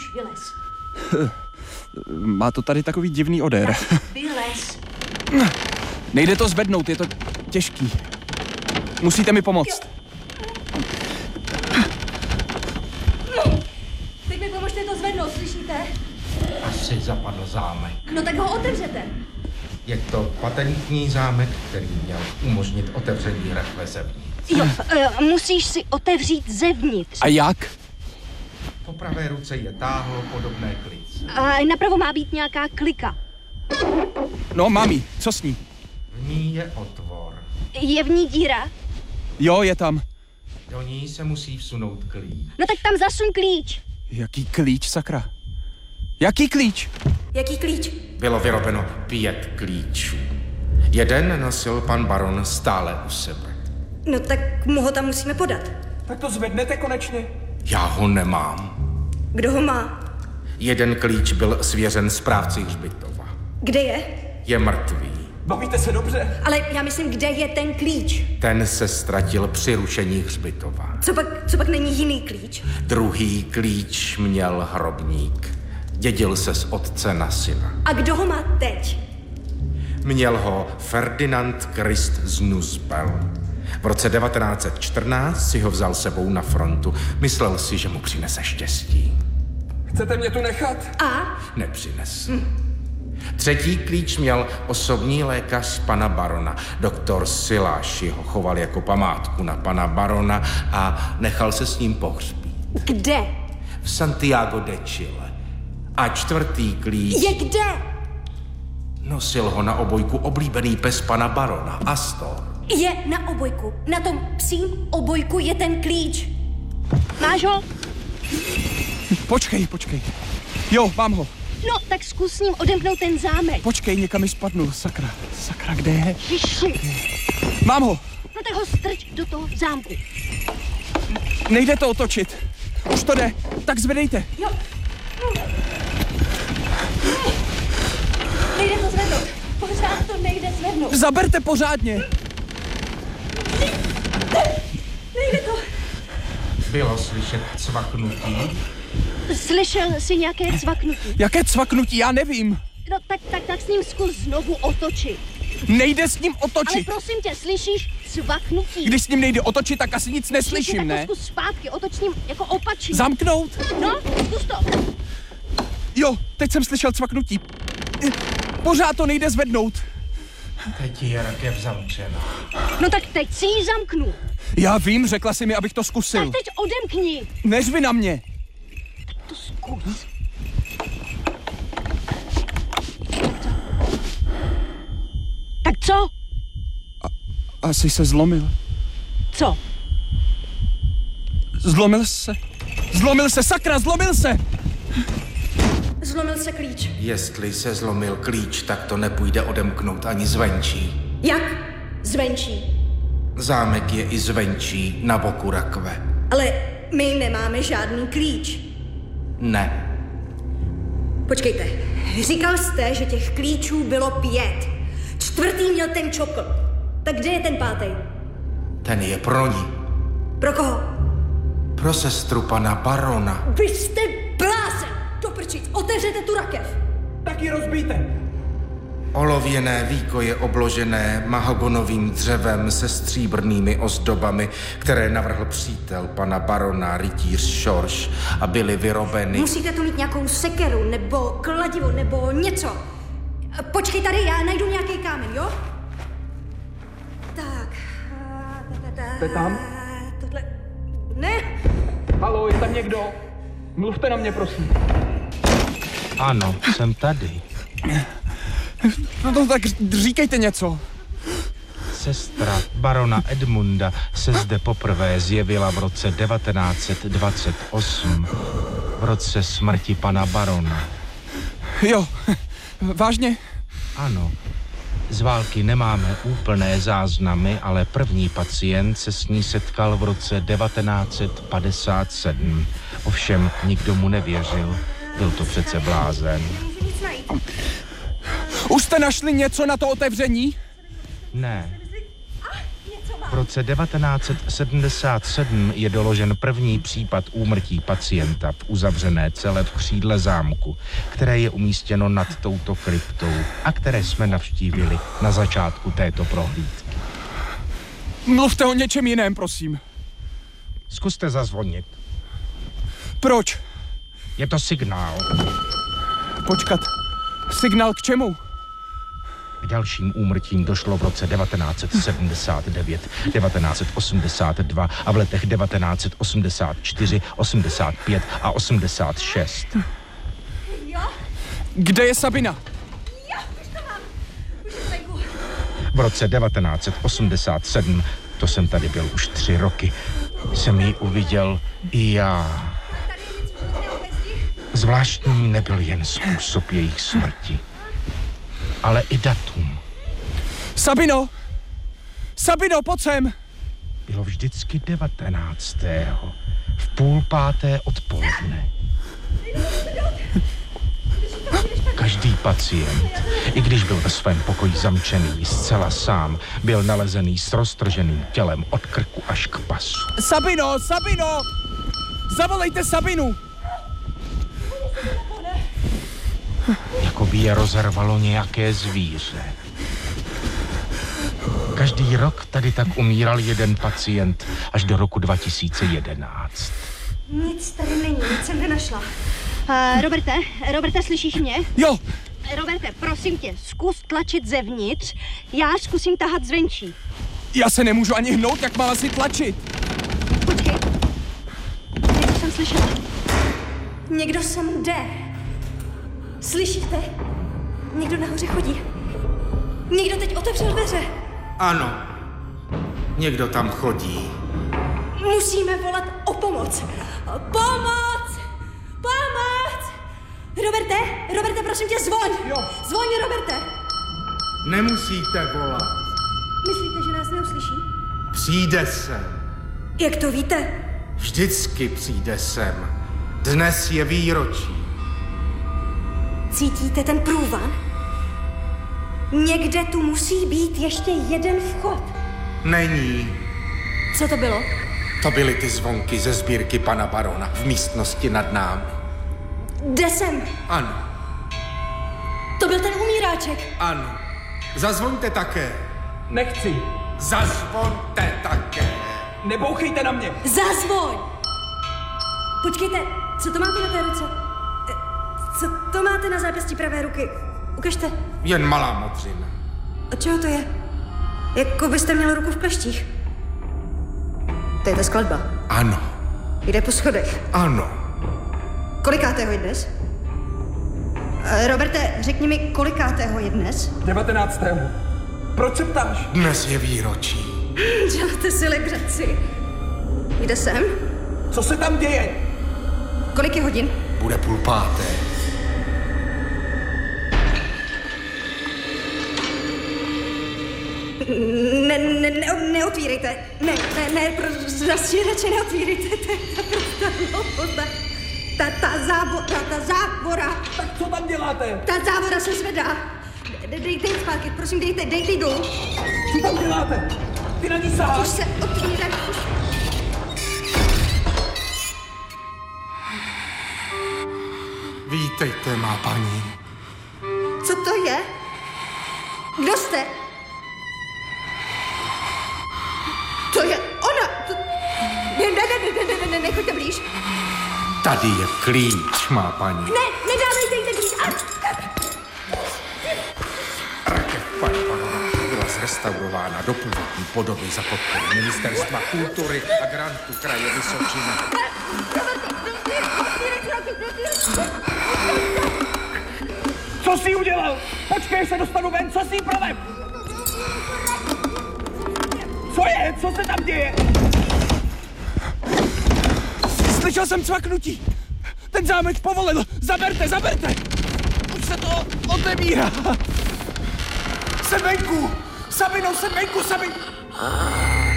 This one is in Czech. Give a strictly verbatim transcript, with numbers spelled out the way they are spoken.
vylez. Má to tady takový divný odér. Tak, vylez. Nejde to zvednout, je to těžký. Musíte mi pomoct. No. Teď mi pomožte to zvednout, slyšíte? Asi zapadl zámek. No tak ho otevřete. Je to patentní zámek, který měl umožnit otevření rachve zevnitř. Jo, uh, musíš si otevřít zevnitř. A jak? Po pravé ruce je táhlo podobné klice. A napravo má být nějaká klika. No, mami, co s ní? V ní je otvor. Je v ní díra? Jo, je tam. Do ní se musí vsunout klíč. No tak tam zasun klíč. Jaký klíč, sakra? Jaký klíč? Jaký klíč? Bylo vyrobeno pět klíčů. Jeden nosil pan baron stále u sebe. No tak mu ho tam musíme podat. Tak to zvednete konečně. Já ho nemám. Kdo ho má? Jeden klíč byl svěřen správci hřbitova. Kde je? Je mrtvý. Bavíte se dobře? Ale já myslím, kde je ten klíč? Ten se ztratil při rušení hřbitova. Co pak, co pak není jiný klíč? Druhý klíč měl hrobník. Dědil se z otce na syna. A kdo ho má teď? Měl ho Ferdinand Christ z Nussbel. V roce devatenáct set čtrnáct si ho vzal sebou na frontu. Myslel si, že mu přinese štěstí. Chcete mě tu nechat? A? Nepřines. Hm. Třetí klíč měl osobní lékař pana barona. Doktor Siláši ho choval jako památku na pana barona a nechal se s ním pohřbít. Kde? V Santiago de Chile. A čtvrtý klíč... Je kde? Nosil ho na obojku oblíbený pes pana barona, Astor. Je na obojku. Na tom psím obojku je ten klíč. Máš ho? Počkej, počkej. Jo, mám ho. No, tak zkus s ním odemknout ten zámek. Počkej, někam mi spadnul. Sakra, sakra, kde je? Vyšli. Mám ho. No tak ho strč do toho zámku. Nejde to otočit. Už to jde. Tak zvedejte. Jo. Nejde to zvednout. Pořád to nejde zvednout. Zaberte pořádně. Nejde to. Bylo slyšet cvaknutí. Slyšel jsi nějaké cvaknutí? Jaké cvaknutí, já nevím. No tak, tak, tak s ním zkus znovu otočit. Nejde s ním Ale otočit. prosím tě, slyšíš cvaknutí? Když s ním nejde otočit, tak asi nic neslyším, tak ne? to zkus zpátky, otoč s ním jako opačně. Zamknout? No, zkus to. Jo, teď jsem slyšel cvaknutí. Pořád to nejde zvednout. Teď je rakev zamčena. No tak teď si ji zamknu. Já vím, řekla jsi mi, abych to Tak zkusil. teď odemkni. Neřvi na mě. To zkus. Tak co? Asi se zlomil. Co? Zlomil se. Zlomil se, sakra, zlomil se. Zlomil se klíč. Jestli se zlomil klíč, tak to nepůjde odemknout ani zvenčí. Jak? Zvenčí. Zámek je i zvenčí na boku rakve. Ale my nemáme žádný klíč. Ne. Počkejte, říkal jste, že těch klíčů bylo pět. Čtvrtý měl ten čokl. Tak kde je ten pátý? Ten je pro ní. Pro koho? Pro sestru pana barona. Vy jste blázen! Do prčic, otevřete tu rakev. Tak ji rozbijte. Olověné víko je obložené mahogonovým dřevem se stříbrnými ozdobami, které navrhl přítel pana barona rytíř Šorš a byly vyrobeny... Musíte tu mít nějakou sekeru, nebo kladivo, nebo něco. Počkej tady, já najdu nějaký kámen, jo? Tak. Jste tam? Tohle... Ne. Haló, je tam někdo? Mluvte na mě, prosím. Ano, jsem tady. No to tak říkejte něco. Sestra barona Edmunda se zde poprvé zjevila v roce devatenáct set dvacet osm, v roce smrti pana barona. Jo, vážně? Ano, z války nemáme úplné záznamy, ale první pacient se s ní setkal v roce devatenáct set padesát sedm. Ovšem nikdo mu nevěřil, byl to přece blázen. Už jste našli něco na to otevření? Ne. Něco má. V roce devatenáct set sedmdesát sedm je doložen první případ úmrtí pacienta v uzavřené cele v křídle zámku, které je umístěno nad touto kryptou a které jsme navštívili na začátku této prohlídky. Mluvte o něčem jiném, prosím. Zkuste zazvonit. Proč? Je to signál. Počkat. Signál k čemu? K dalším úmrtím došlo v roce devatenáct set sedmdesát devět, devatenáct set osmdesát dva a v letech devatenáct set osmdesát čtyři, osmdesát pět a osmdesát šest. Jo? Kde je Sabina? Jo, už to mám. Už je venku. V roce devatenáct set osmdesát sedm, to jsem tady byl už tři roky, jsem ji uviděl i já. Tady je něco špatného ve zdi. Zvláštní nebyl jen způsob jejich smrti, ale i datum. Sabino! Sabino, pojď sem! Bylo vždycky devatenáctého v půl páté odpoledne. Každý pacient, i když byl ve svém pokoji zamčený zcela sám, byl nalezený s roztrženým tělem od krku až k pasu. Sabino, Sabino! Zavolejte Sabinu! Jako by je rozervalo nějaké zvíře. Každý rok tady tak umíral jeden pacient až do roku dva tisíce jedenáct. Nic tady není, nic jsem nenašla. Uh, Roberte, Roberte, slyšíš mě? Jo! Roberte, prosím tě, zkus tlačit zevnitř, já zkusím tahat zvenčí. Já se nemůžu ani hnout, jak mám asi tlačit. Počkej. Něco jsem slyšela. Někdo sem jde. Slyšíte? Někdo nahoře chodí. Někdo teď otevřel dveře. Ano, někdo tam chodí. Musíme volat o pomoc. Pomoc! Pomoc! Roberte, Roberte, prosím tě, zvoň. Jo. Zvoň, Roberte. Nemusíte volat. Myslíte, že nás neuslyší? Přijde sem. Jak to víte? Vždycky přijde sem. Dnes je výročí. Cítíte ten průvan? Někde tu musí být ještě jeden vchod. Není. Co to bylo? To byly ty zvonky ze sbírky pana barona v místnosti nad námi. Jde sem. Ano, To byl ten umíráček. ano. Zazvoňte také. Nechci. Zazvoňte také. Nebouchejte na mě. Zazvoň! Počkejte, co to máte na té ruce? Eh, Co to máte na zápěstí pravé ruky? Ukažte. Jen malá modřina. Od čeho to je? Jako byste měl ruku v kleštích. To je ta skladba. Ano, Jde po schodech. ano. Kolikátého je dnes? Eh, Roberte, řekni mi, kolikátého je dnes? devatenáctého Proč se ptáš? Dnes je výročí. Děláte si legraci. Jde sem? Co se tam děje? Kolik je hodin? Bude půl páté. Ne, ne, ne, neotvírejte. Ne, ne, ne, prostě radši neotvírejte. To je naprosto hloupost. Ta, ta, ta závora, ta závora, Tak co tam děláte? ta závora se zvedá. Dej, dejte jí zpátky, prosím, dejte, dejte jí dolů. Co tam děláte? Ty na ní Už saháš? se otvírá. Už... Vítejte, má paní. Co to je? Kdo jste? To je ona. To... Ne, ne, ne, ne, ne, ne, ne, nechoďte blíž. Tady je klíč, má paní. Ne, nedávejte jí ten klíč. A... Rakev pana barona byla zrestaurována do původní podoby za podpory Ministerstva kultury a grantu kraje Vysočina. Co jsi udělal? Počkej, se dostanu ven, co jsi provedl? Co je? Co se tam děje? Slyšel jsem cvaknutí. Ten zámek povolil. Zaberte, zaberte. Už se to otevírá. Jsem venku. Sabino, jsem venku, Sabino.